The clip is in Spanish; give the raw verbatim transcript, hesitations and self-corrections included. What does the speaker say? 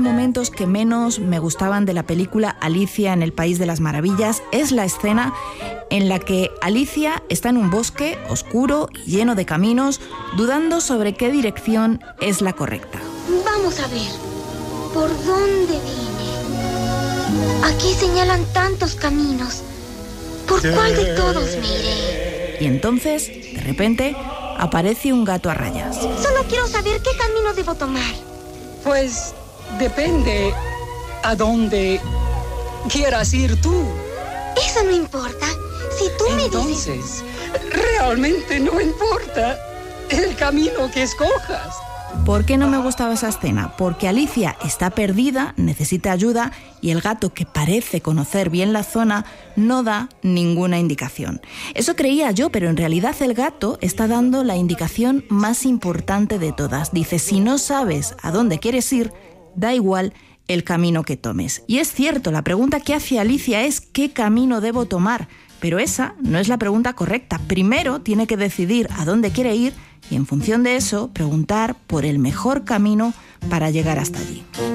momentos que menos me gustaban de la película Alicia en el País de las Maravillas es la escena en la que Alicia está en un bosque oscuro y lleno de caminos, dudando sobre qué dirección es la correcta. Vamos a ver, ¿por dónde vine? Aquí señalan tantos caminos. ¿Por cuál de todos me iré? Y entonces, de repente, aparece un gato a rayas. Solo quiero saber qué camino debo tomar. Pues depende a dónde quieras ir tú. Eso no importa. Si tú me Entonces, dices... realmente no importa el camino que escojas. ¿Por qué no me gustaba esa escena? Porque Alicia está perdida, necesita ayuda y el gato, que parece conocer bien la zona, no da ninguna indicación. Eso creía yo, pero en realidad el gato está dando la indicación más importante de todas. Dice, si no sabes a dónde quieres ir, da igual el camino que tomes. Y es cierto, la pregunta que hace Alicia es ¿qué camino debo tomar? Pero esa no es la pregunta correcta. Primero tiene que decidir a dónde quiere ir y en función de eso preguntar por el mejor camino para llegar hasta allí.